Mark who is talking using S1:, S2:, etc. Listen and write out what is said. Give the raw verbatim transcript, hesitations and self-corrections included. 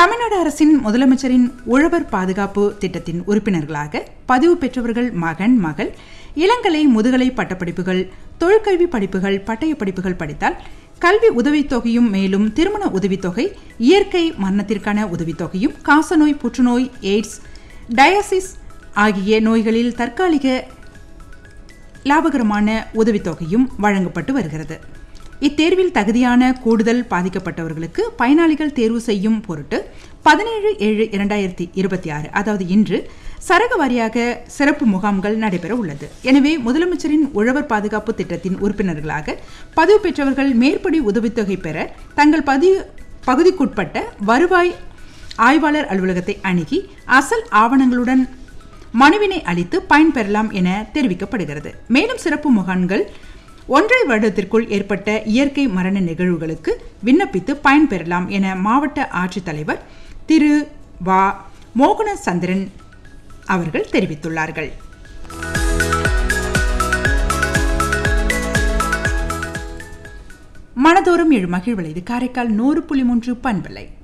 S1: தமிழ்நாடு அரசின் முதலமைச்சரின் உழவர் பாதுகாப்பு திட்டத்தின் உறுப்பினர்களாக பதிவு பெற்றவர்கள் மகன் மகள் இளங்கலை முதுகலை பட்டப்படிப்புகள் தொழிற்கல்வி படிப்புகள் பட்டய படிப்புகள் படித்தால் கல்வி உதவித்தொகையும் மேலும் திருமண உதவித்தொகை இயற்கை மரணத்திற்கான உதவித்தொகையும் காசநோய் புற்றுநோய் எய்ட்ஸ் டயாசிஸ் ஆகிய நோய்களில் தற்காலிக லாபகரமான உதவித்தொகையும் வழங்கப்பட்டு வருகிறது. இத்தேர்வில் தகுதியான கூடுதல் பாதிக்கப்பட்டவர்களுக்கு பயனாளிகள் தேர்வு செய்யும் பொருட்டு பதினேழு ஏழு இரண்டாயிரத்தி இருபத்தி ஆறு அதாவது இன்று சரக வாரியாக சிறப்பு முகாம்கள் நடைபெற உள்ளது. எனவே முதலமைச்சரின் உழவர் பாதுகாப்பு திட்டத்தின் உறுப்பினர்களாக பதிவு பெற்றவர்கள் மேற்படி உதவித்தொகை பெற தங்கள் பதிவு பகுதிக்குட்பட்ட வருவாய் ஆய்வாளர் அலுவலகத்தை அணுகி அசல் ஆவணங்களுடன் மனுவினை அளித்து பயன்பெறலாம் என தெரிவிக்கப்படுகிறது. மேலும் சிறப்பு முகாம்கள் ஒன்றரை வருடத்திற்குள் ஏற்பட்ட இயற்கை மரண நிகழ்வுகளுக்கு விண்ணப்பித்து பயன்பெறலாம் என மாவட்ட ஆட்சித்தலைவர் திரு வா மோகன சந்திரன் அவர்கள் தெரிவித்துள்ளார்கள். மனதோறும் எழு மகிழ்வலை இது காரைக்கால் நூறு புள்ளி மூன்று பண்பலை.